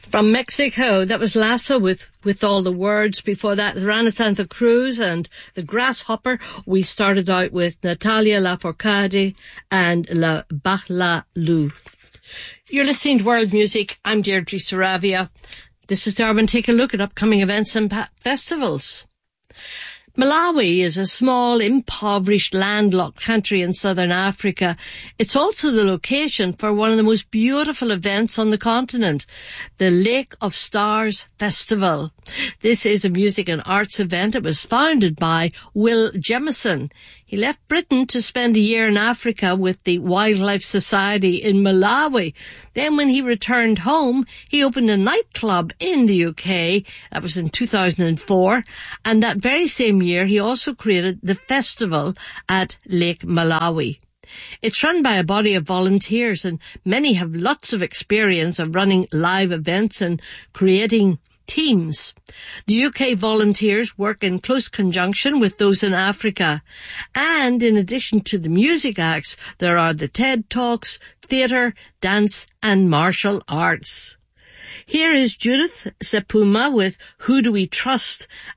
From Mexico, that was Lasso with all the words. Before that, Rana Santa Cruz and the Grasshopper. We started out with Natalia Lafourcade and La Bahlalu. You're listening to World Music. I'm Deirdre Saravia. This is Darwin. Take a look at upcoming events and festivals. Malawi is a small, impoverished, landlocked country in southern Africa. It's also the location for one of the most beautiful events on the continent, the Lake of Stars Festival. This is a music and arts event. It was founded by Will Jemison. He left Britain to spend a year in Africa with the Wildlife Society in Malawi. Then when he returned home, he opened a nightclub in the UK. That was in 2004. And that very same year, he also created the festival at Lake Malawi. It's run by a body of volunteers, and many have lots of experience of running live events and creating teams. The UK volunteers work in close conjunction with those in Africa. And in addition to the music acts, there are the TED Talks, theatre, dance and martial arts. Here is Judith Sepuma with Who Do We Trust?